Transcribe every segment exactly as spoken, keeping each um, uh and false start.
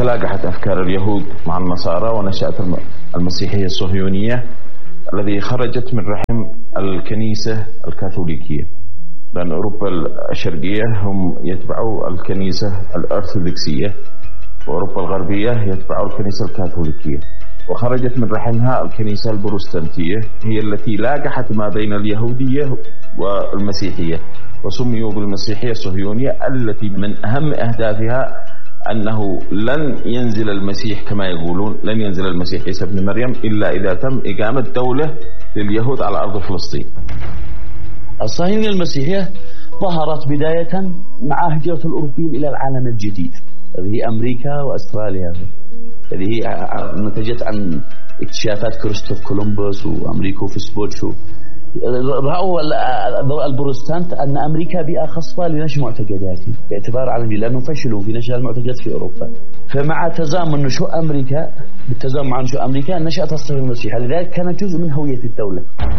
تلاقحت أفكار اليهود مع النصارى ونشأت المسيحية الصهيونية الذي خرجت من رحم الكنيسة الكاثوليكية، لأن أوروبا الشرقية هم يتبعوا الكنيسة الأرثوذكسية وأوروبا الغربية يتبعوا الكنيسة الكاثوليكية، وخرجت من رحمها الكنيسة البروتستانتية هي التي لاقحت ما بين اليهودية والمسيحية، وسميوا بالمسيحية الصهيونية التي من أهم أهدافها أنه لن ينزل المسيح كما يقولون، لن ينزل المسيح عيسى ابن مريم إلا إذا تم إقامة دولة لليهود على أرض فلسطين. الصهيونية المسيحية ظهرت بداية مع هجرة الأوروبيين إلى العالم الجديد، هذه أمريكا وأستراليا، هذه نتجت عن اكتشافات كريستوف كولومبوس وأمريكو فيسبوتشو. رأوا البروتستانت أن أمريكا بيئة خصبة لنشر معتقداتهم باعتبار عالمي، لأنهم فشلوا في نشر المعتقدات في أوروبا. فمع تزامن نشوء أمريكا بالتزامن مع نشوء أمريكا نشأت الصهيونية المسيحية، لذلك كانت جزء من هوية الدولة.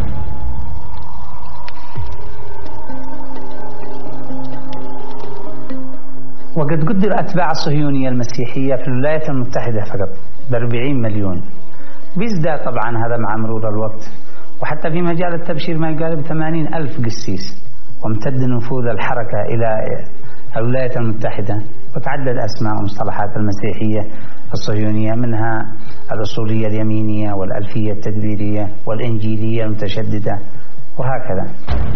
وقد قدر أتباع الصهيونية المسيحية في الولايات المتحدة فقط بأربعين مليون، بيزداد طبعا هذا مع مرور الوقت، وحتى في مجال التبشير ما يقارب ثمانين ألف قسيس، وامتد نفوذ الحركة إلى الولايات المتحدة، وتعدد أسماء ومصطلحات المسيحية الصهيونية، منها الأصولية اليمينية والألفية التدبيرية والإنجيلية المتشددة وهكذا.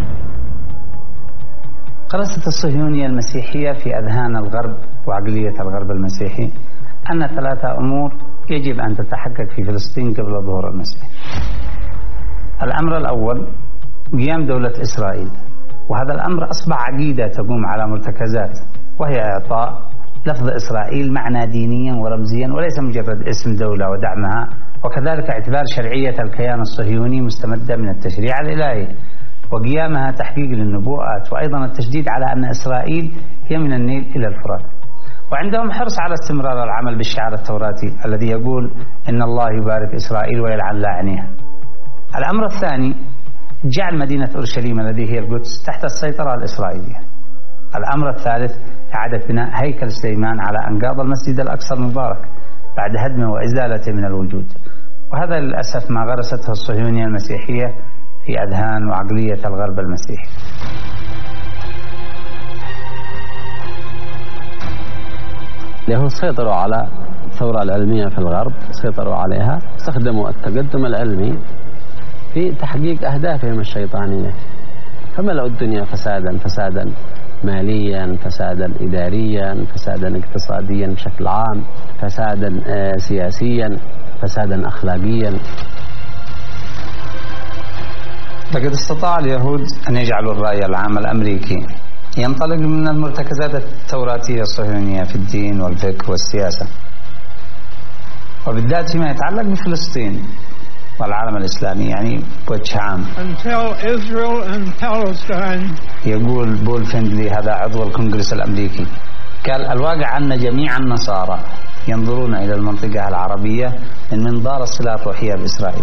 قرصت الصهيونية المسيحية في أذهان الغرب وعقلية الغرب المسيحي أن ثلاثة أمور يجب أن تتحقق في فلسطين قبل ظهور المسيح. الأمر الأول قيام دولة إسرائيل، وهذا الأمر أصبح عقيدة تقوم على مرتكزات، وهي إعطاء لفظ إسرائيل معنى دينيا ورمزيا وليس مجرد اسم دولة ودعمها، وكذلك اعتبار شرعية الكيان الصهيوني مستمدة من التشريع الإلهي وقيامها تحقيق للنبوءات، وأيضا التشديد على أن إسرائيل هي من النيل إلى الفرات. وعندهم حرص على استمرار العمل بالشعار التوراتي الذي يقول إن الله يبارك إسرائيل ويلعن لاعنيها. الأمر الثاني جعل مدينة أورشليم الذي هي القدس تحت السيطرة الإسرائيلية. الأمر الثالث إعادة بناء هيكل سليمان على أنقاض المسجد الأقصى المبارك بعد هدمه وإزالته من الوجود، وهذا للأسف ما غرسته الصهيونية المسيحية في أذهان وعقلية الغرب المسيحي. اليهود سيطروا على الثورة العلمية في الغرب، سيطروا عليها، استخدموا التقدم العلمي في تحقيق أهدافهم الشيطانية، فملأوا الدنيا فسادا فسادا ماليا، فسادا إداريا، فسادا اقتصاديا بشكل عام، فسادا سياسيا، فسادا أخلاقيا. لقد استطاع اليهود أن يجعلوا الرأي العام الأمريكي ينطلق من المرتكزات التوراتية الصهيونية في الدين والفكر والسياسة، وبالذات فيما يتعلق بفلسطين والعالم الإسلامي يعني بوجه عام. يقول بول فيندلي هذا عضو الكونغرس الأمريكي، قال الواقع أن جميع النصارى ينظرون إلى المنطقة العربية من منظار الصلة الروحية بإسرائيل.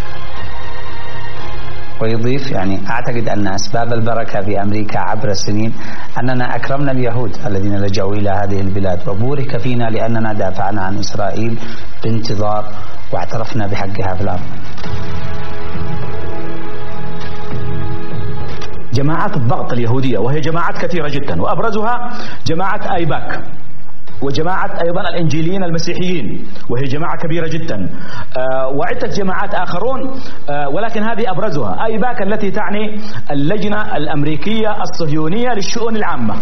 ويضيف يعني أعتقد أن أسباب البركة في أمريكا عبر السنين أننا أكرمنا اليهود الذين لجأوا إلى هذه البلاد، وبورك فينا لأننا دافعنا عن إسرائيل بانتظار واعترفنا بحقها في الأرض. جماعات الضغط اليهودية وهي جماعات كثيرة جدا، وأبرزها جماعة آيباك وجماعة أيضا الإنجيليين المسيحيين وهي جماعة كبيرة جدا، آه وعدة جماعات آخرون، آه ولكن هذه أبرزها آيباك التي تعني اللجنة الأمريكية الصهيونية للشؤون العامة.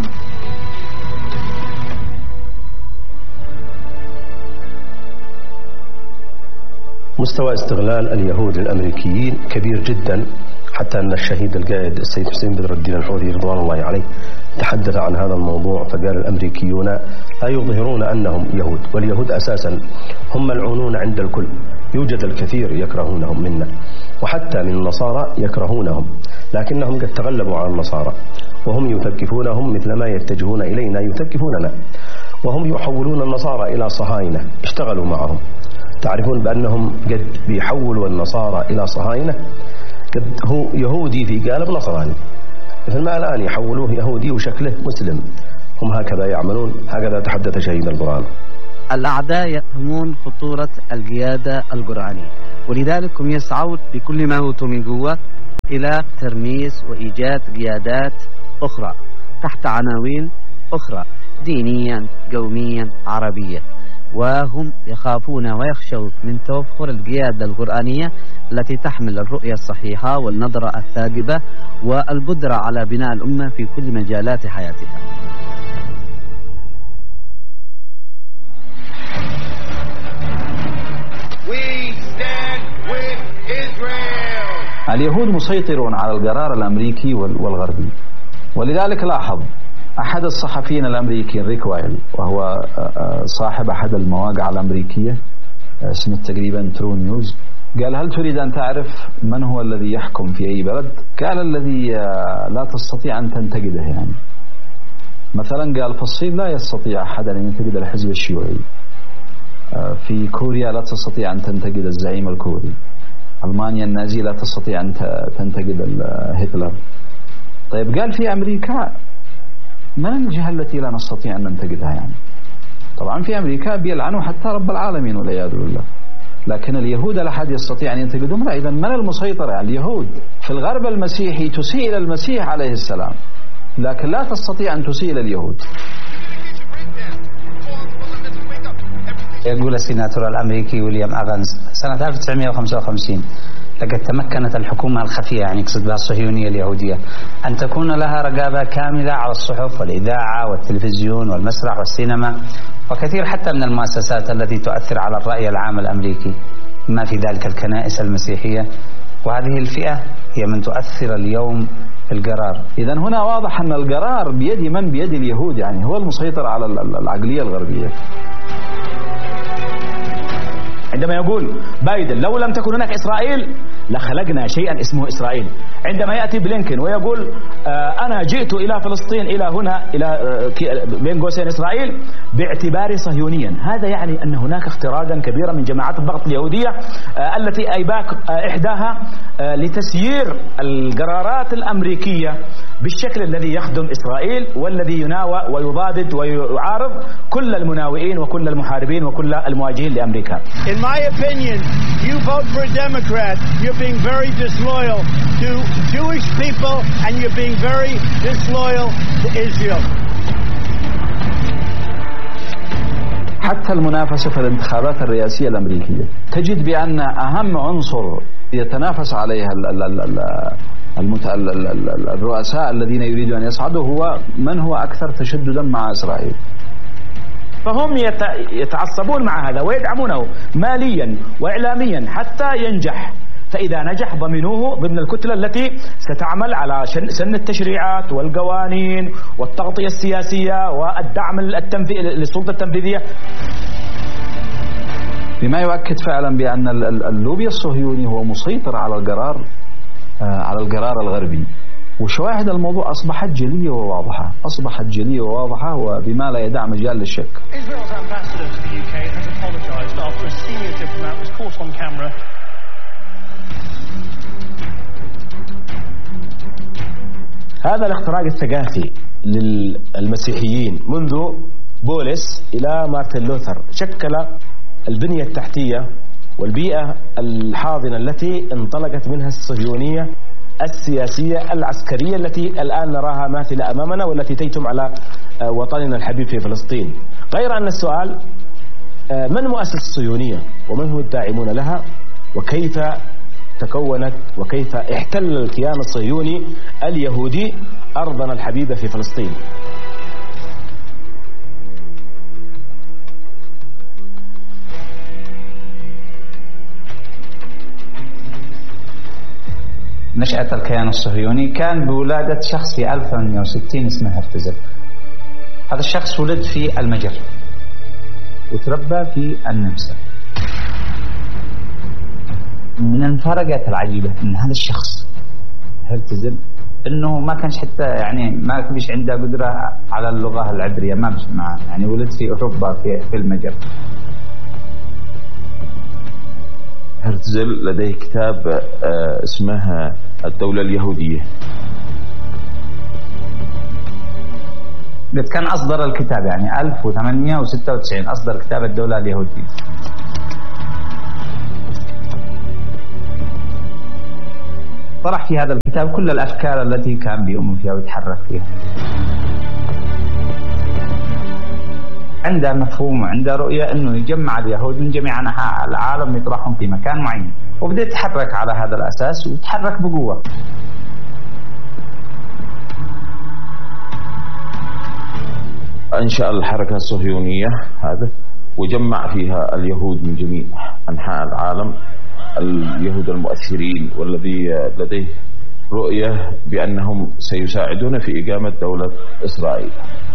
مستوى استغلال اليهود الأمريكيين كبير جدا، حتى أن الشهيد القائد السيد حسين بدر الدين الحوثي رضوان الله عليه تحدث عن هذا الموضوع فقال الأمريكيون لا يظهرون أنهم يهود، واليهود أساسا هم ملعونون عند الكل، يوجد الكثير يكرهونهم منا، وحتى من النصارى يكرهونهم، لكنهم قد تغلبوا على النصارى وهم يثقفونهم مثل ما يتجهون إلينا يثقفوننا، وهم يحولون النصارى إلى صهاينة، اشتغلوا معهم. تعرفون بأنهم قد بيحولوا النصارى إلى صهاينة، قد هو يهودي في قالب نصراني، مثل ما الآن يحولوه يهودي وشكله مسلم، هم هكذا يعملون، هكذا تحدث شهيد القرآن. الأعداء يفهمون خطورة القيادة القرآنية، ولذلك هم يسعون بكل ما أوتوا من قوة إلى ترميز وإيجاد قيادات أخرى تحت عناوين أخرى دينيا قوميا عربيا، وهم يخافون ويخشون من توفر القيادة القرآنية التي تحمل الرؤية الصحيحة والنظرة الثاقبة والقدرة على بناء الأمة في كل مجالات حياتها. اليهود مسيطرون على القرار الأمريكي والغربي، ولذلك لاحظ أحد الصحفيين الأمريكيين ريك وايل، وهو صاحب أحد المواقع الأمريكية اسمه تقريبا ترو نيوز، قال: هل تريد أن تعرف من هو الذي يحكم في أي بلد؟ قال: الذي لا تستطيع أن تنتقده. يعني مثلا قال في الصين لا يستطيع أحد أن ينتقد الحزب الشيوعي، في كوريا لا تستطيع أن تنتقد الزعيم الكوري، ألمانيا النازية لا تستطيع أن تنتقد هتلر. طيب قال في أمريكا من الجهة التي لا نستطيع أن ننتقدها؟ يعني طبعا في أمريكا بيلعنوا حتى رب العالمين والعياذ بالله، لكن اليهود لا أحد يستطيع أن ينتقدهم. لا، إذا من المسيطر على اليهود؟ في الغرب المسيحي تسيء إلى المسيح عليه السلام، لكن لا تستطيع أن تسيء إلى اليهود. يقول السيناتور الأمريكي ويليام أغنز سنة ألف وتسعمائة وخمسة وخمسين: لقد تمكنت الحكومة الخفية، يعني يقصد بها الصهيونية اليهودية، أن تكون لها رقابة كاملة على الصحف والإذاعة والتلفزيون والمسرح والسينما وكثير حتى من المؤسسات التي تؤثر على الرأي العام الأمريكي، ما في ذلك الكنائس المسيحية، وهذه الفئة هي من تؤثر اليوم في القرار. إذن هنا واضح أن القرار بيد من؟ بيد اليهود، يعني هو المسيطر على العقلية الغربية. عندما يقول بايدن لو لم تكن هناك إسرائيل لخلقنا شيئا اسمه إسرائيل، عندما يأتي بلينكن ويقول آه أنا جئت إلى فلسطين إلى هنا إلى آه بين قوسين إسرائيل باعتباري صهيونيا، هذا يعني أن هناك اختراقا كبيرا من جماعات الضغط اليهودية آه التي أيباك آه إحداها آه لتسيير القرارات الأمريكية بالشكل الذي يخدم إسرائيل والذي يناوى ويضادد ويعارض كل المناوئين وكل المحاربين وكل المواجهين لأمريكا. In my opinion, you vote for a Democrat, you're being very disloyal to Jewish people and you're being very disloyal to Israel. حتى المنافسة في الانتخابات الرئاسية الأمريكية تجد بأن أهم عنصر يتنافس عليها الرؤساء الذين يريدون أن يصعدوا هو من هو أكثر تشددا مع إسرائيل. فهم يتعصبون مع هذا ويدعمونه ماليا وإعلاميا حتى ينجح، فإذا نجح ضمنوه ضمن الكتلة التي ستعمل على سن التشريعات والقوانين والتغطية السياسية والدعم التنفيذي للسلطة التنفيذية، بما يؤكد فعلا بأن اللوبي الصهيوني هو مسيطر على القرار على القرار الغربي. وشواهد الموضوع أصبحت جلية وواضحة أصبحت جلية وواضحة وبما لا يدع مجال للشك. هذا الاختراق الثقافي للمسيحيين منذ بولس إلى مارتن لوثر شكل البنية التحتية والبيئة الحاضنة التي انطلقت منها الصهيونية السياسية العسكرية التي الآن نراها ماثلة أمامنا والتي تيتم على وطننا الحبيب في فلسطين. غير أن السؤال من مؤسس الصهيونية ومن هم الداعمون لها وكيف تكونت وكيف احتل الكيان الصهيوني اليهودي أرضنا الحبيبة في فلسطين. نشأة الكيان الصهيوني كان بولادة شخص في ألف وثمانمائة وستين اسمه هرتزل. هذا الشخص ولد في المجر وتربى في النمسا. من المفارقات العجيبة أن هذا الشخص هرتزل أنه ما كانش حتى يعني ما فيش عنده قدرة على اللغة العبرية، ما مش معه، يعني ولد في أوروبا في, في المجر. هرتزل لديه كتاب اسمه الدولة اليهودية. كان أصدر الكتاب يعني ألف وثمانمئة وستة وتسعين أصدر كتاب الدولة اليهودية. طرح في هذا الكتاب كل الأفكار التي كان بيؤمن فيها ويتحرك فيها. عنده مفهوم وعنده رؤية أنه يجمع اليهود من جميع أنحاء العالم يطرحهم في مكان معين، وبدأ يتحرك على هذا الأساس ويتحرك بقوة. أنشأ الحركة الصهيونية هذا وجمع فيها اليهود من جميع أنحاء العالم، اليهود المؤثرين والذي لديه رؤية بأنهم سيساعدون في إقامة دولة إسرائيل.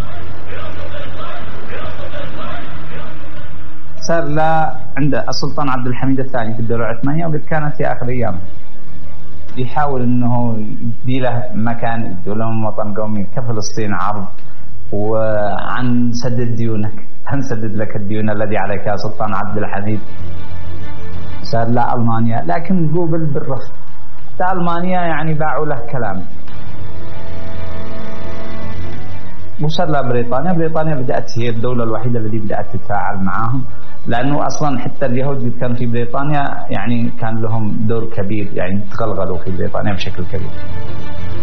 صار لا عند السلطان عبد الحميد الثاني في الدولة العثمانية، وقد كانت في آخر أيامه يحاول أنه يدي له مكان، يدي لهم وطن قومي كفلسطين عرض، وعن سدد ديونك، هنسدد لك الديون الذي عليك يا سلطان عبد الحميد. صار لا ألمانيا، لكن قوبل بالرفض. تا ألمانيا يعني باعوا له كلام. وصار لا بريطانيا، بريطانيا بدأت هي الدولة الوحيدة التي بدأت تتفاعل معهم، لأنه أصلا حتى اليهود كان في بريطانيا يعني كان لهم دور كبير، يعني تغلغلوا في بريطانيا بشكل كبير.